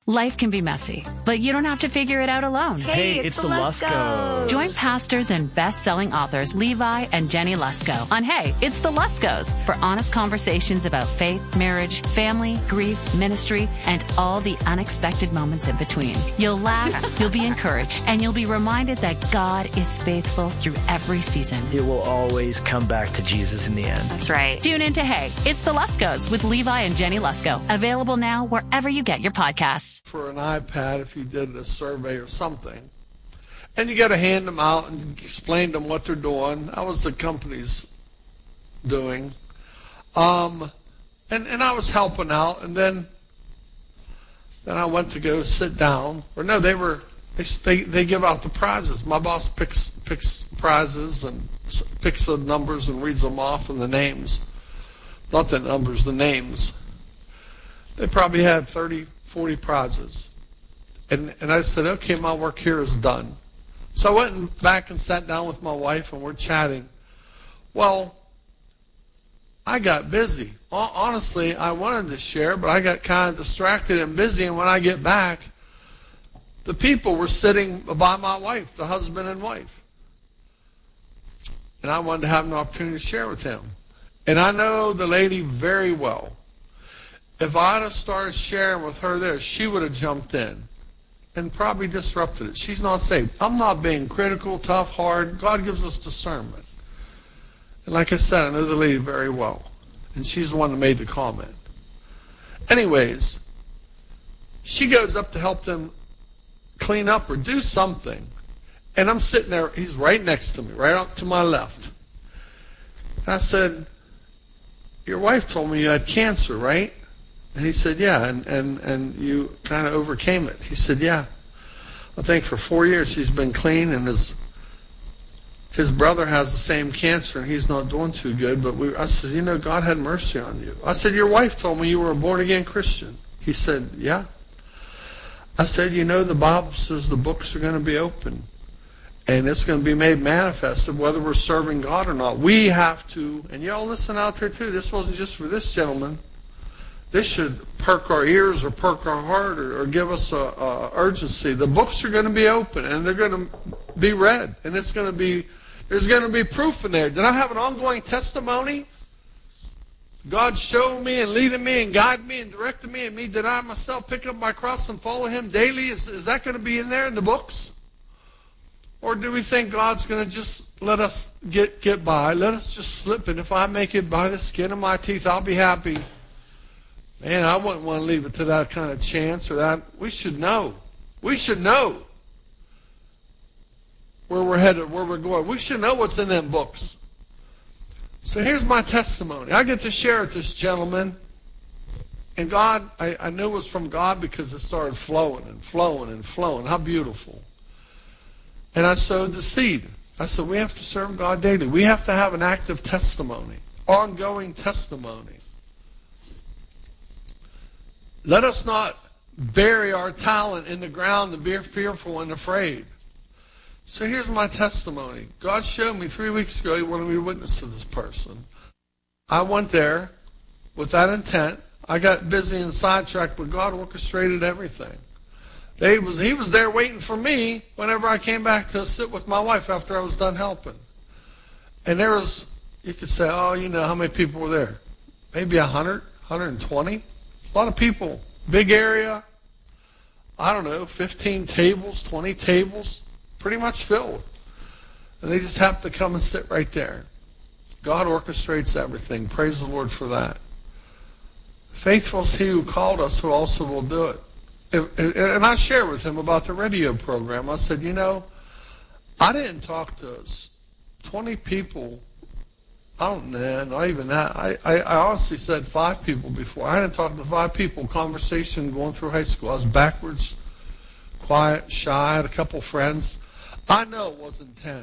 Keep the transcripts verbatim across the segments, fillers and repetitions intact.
Life can be messy, but you don't have to figure it out alone. Hey, it's, it's the Luskos. Join pastors and best-selling authors Levi and Jenny Lusko on Hey, It's the Luskos for honest conversations about faith, marriage, family, grief, ministry, and all the unexpected moments in between. You'll laugh, you'll be encouraged, and you'll be reminded that God is faithful through every season. It will always come back to Jesus in the end. That's right. Tune in to Hey, It's the Luskos with Levi and Jenny Lusko. Available now wherever you get your podcasts. For an iPad if you did a survey or something. And you got to hand them out and explain to them what they're doing. That was the company's doing. Um, and, and I was helping out, and then then I went to go sit down. Or no, they were they they, they give out the prizes. My boss picks picks prizes and picks the numbers and reads them off and the names. Not the numbers, the names. They probably had thirty, forty prizes. And and I said, okay, my work here is done. So I went back and sat down with my wife, and we're chatting. Well, I got busy. Honestly, I wanted to share, but I got kind of distracted and busy, and when I get back, the people were sitting by my wife, the husband and wife. And I wanted to have an opportunity to share with him. And I know the lady very well. If I'd have started sharing with her there, she would have jumped in and probably disrupted it. She's not saved. I'm not being critical, tough, hard. God gives us discernment. And like I said, I know the lady very well. And she's the one that made the comment. Anyways, she goes up to help them clean up or do something. And I'm sitting there. He's right next to me, right up to my left. And I said, your wife told me you had cancer, right? And he said, yeah, and, and, and you kind of overcame it. He said, yeah. I think for four years she's been clean, and his his brother has the same cancer, and he's not doing too good. But we, I said, you know, God had mercy on you. I said, your wife told me you were a born-again Christian. He said, yeah. I said, you know, the Bible says the books are going to be open, and it's going to be made manifest of whether we're serving God or not. We have to, and y'all listen out there too, this wasn't just for this gentleman. This should perk our ears or perk our heart or, or give us a, a urgency. The books are going to be open, and they're going to be read, and it's going to be, there's going to be proof in there. Did I have an ongoing testimony? God showed me and leading me and guided me and directed me, and me did I myself pick up my cross and follow Him daily? Is, is that going to be in there in the books? Or do we think God's going to just let us get, get by, let us just slip, and if I make it by the skin of my teeth, I'll be happy? Man, I wouldn't want to leave it to that kind of chance or that. We should know. We should know where we're headed, where we're going. We should know what's in them books. So here's my testimony. I get to share with this gentleman. And God, I, I knew it was from God because it started flowing and flowing and flowing. How beautiful. And I sowed the seed. I said, we have to serve God daily. We have to have an active testimony, ongoing testimony. Let us not bury our talent in the ground and be fearful and afraid. So here's my testimony. God showed me three weeks ago He wanted me to witness to this person. I went there with that intent. I got busy and sidetracked, but God orchestrated everything. They was, he was there waiting for me whenever I came back to sit with my wife after I was done helping. And there was, you could say, oh, you know, how many people were there? Maybe one hundred, one hundred twenty. A lot of people. Big area. I don't know, fifteen tables, twenty tables. Pretty much filled. And they just happen to come and sit right there. God orchestrates everything. Praise the Lord for that. Faithful is He who called us, who also will do it. And I shared with him about the radio program. I said, you know, I didn't talk to twenty people. I don't know, not even that. I, I, I honestly said five people before. I didn't talk to five people. Conversation going through high school. I was backwards, quiet, shy. I had a couple friends. I know it wasn't ten.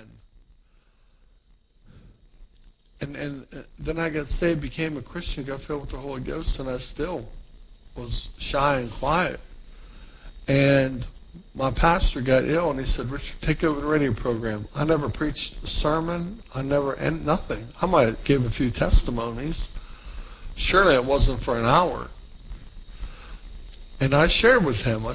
And and then I got saved, became a Christian, got filled with the Holy Ghost, and I still was shy and quiet. And my pastor got ill, and he said, Richard, take over the radio program. I never preached a sermon. I never, and nothing. I might have given a few testimonies. Surely it wasn't for an hour. And I shared with him. I